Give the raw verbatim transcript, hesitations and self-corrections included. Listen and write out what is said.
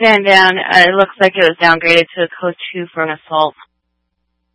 stand down. Uh, it looks like it was downgraded to a code two for an assault.